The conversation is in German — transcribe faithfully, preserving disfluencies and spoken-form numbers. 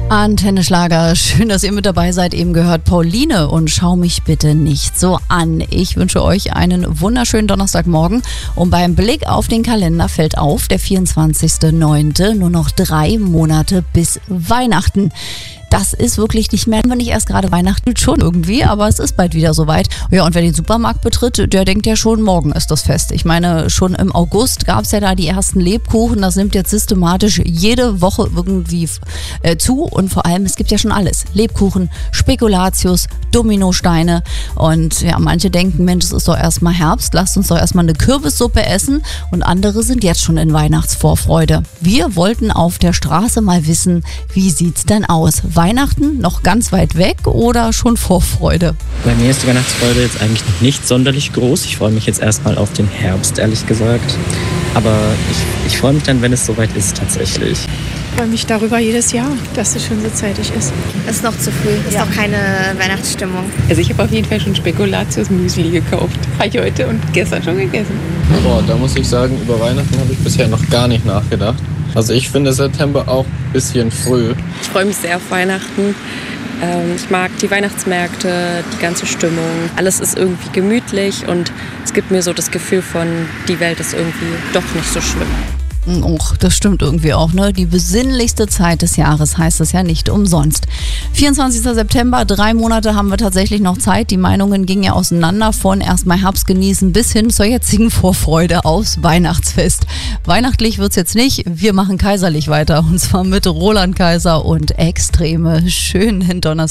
Antenne Schlager, schön, dass ihr mit dabei seid. Eben gehört Pauline und schau mich bitte nicht so an. Ich wünsche euch einen wunderschönen Donnerstagmorgen und beim Blick auf den Kalender fällt auf, der vierundzwanzigster neunte nur noch drei Monate bis Weihnachten. Das ist wirklich nicht mehr, wenn nicht erst gerade Weihnachten, schon irgendwie, aber es ist bald wieder soweit. Ja, und wer den Supermarkt betritt, der denkt ja schon, morgen ist das Fest. Ich meine, schon im August gab es ja da die ersten Lebkuchen. Das nimmt jetzt systematisch jede Woche irgendwie äh, zu und vor allem, es gibt ja schon alles. Lebkuchen, Spekulatius, Dominosteine und ja, manche denken, Mensch, es ist doch erstmal Herbst, lasst uns doch erstmal eine Kürbissuppe essen und andere sind jetzt schon in Weihnachtsvorfreude. Wir wollten auf der Straße mal wissen, wie sieht's denn aus? Weihnachten noch ganz weit weg oder schon Vorfreude? Bei mir ist die Weihnachtsfreude jetzt eigentlich noch nicht sonderlich groß. Ich freue mich jetzt erstmal auf den Herbst, ehrlich gesagt. Aber ich, ich freue mich dann, wenn es soweit ist, tatsächlich. Ich freue mich darüber jedes Jahr, dass es schon so zeitig ist. Es ist noch zu früh, es ist Ja. noch keine Weihnachtsstimmung. Also ich habe auf jeden Fall schon Spekulatius-Müsli gekauft. Habe ich heute und gestern schon gegessen. Boah, da muss ich sagen, über Weihnachten habe ich bisher noch gar nicht nachgedacht. Also ich finde September auch ein bisschen früh. Ich freue mich sehr auf Weihnachten. Ähm, Ich mag die Weihnachtsmärkte, die ganze Stimmung. Alles ist irgendwie gemütlich und es gibt mir so das Gefühl von, die Welt ist irgendwie doch nicht so schlimm. Och, das stimmt irgendwie auch, ne? Die besinnlichste Zeit des Jahres heißt es ja nicht umsonst. vierundzwanzigster September, drei Monate haben wir tatsächlich noch Zeit. Die Meinungen gingen ja auseinander von erstmal Herbst genießen bis hin zur jetzigen Vorfreude aufs Weihnachtsfest. Weihnachtlich wird's jetzt nicht, wir machen kaiserlich weiter und zwar mit Roland Kaiser und Extreme. Schönen Donnerstag.